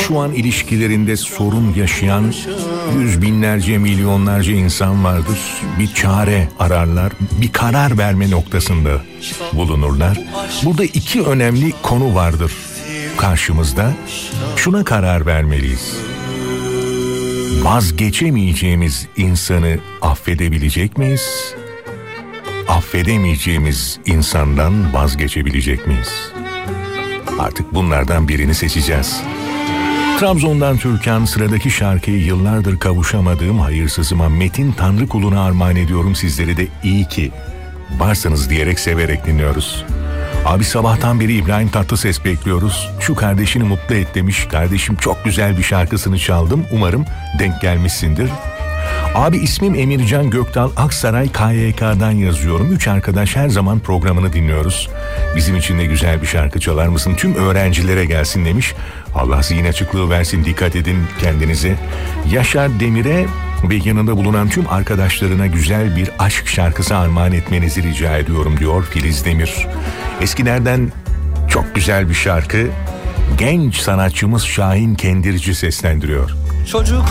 Şu an ilişkilerinde sorun yaşayan yüz binlerce, milyonlarca insan vardır. Bir çare ararlar, bir karar verme noktasında bulunurlar. Burada iki önemli konu vardır karşımızda. Şuna karar vermeliyiz: vazgeçemeyeceğimiz insanı affedebilecek miyiz? Affedemeyeceğimiz insandan vazgeçebilecek miyiz? Artık bunlardan birini seçeceğiz. Trabzon'dan Türkan, sıradaki şarkıyı yıllardır kavuşamadığım hayırsızıma Metin Tanrıkulu'na armağan ediyorum. Sizleri de iyi ki varsınız diyerek, severek dinliyoruz. Abi sabahtan beri İbrahim Tatlıses bekliyoruz. Şu kardeşini mutlu et demiş. Kardeşim, çok güzel bir şarkısını çaldım. Umarım denk gelmişsindir. Abi ismim Emircan Gökdal, Aksaray KYK'dan yazıyorum. 3 arkadaş her zaman programını dinliyoruz. Bizim için de güzel bir şarkı çalar mısın? Tüm öğrencilere gelsin demiş. Allah zihin açıklığı versin, dikkat edin kendinize. Yaşar Demir'e ve yanında bulunan tüm arkadaşlarına güzel bir aşk şarkısı armağan etmenizi rica ediyorum diyor Filiz Demir. Eskilerden çok güzel bir şarkı. Genç sanatçımız Şahin Kendirci seslendiriyor. Çocuk